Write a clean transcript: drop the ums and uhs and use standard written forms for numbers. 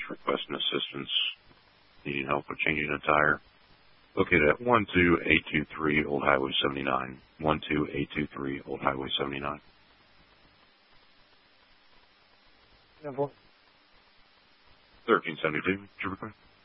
requesting assistance, needing help with changing a tire. Located at 12823 Old Highway 79. 12823 Old Highway 79. Number 1372. Did you request?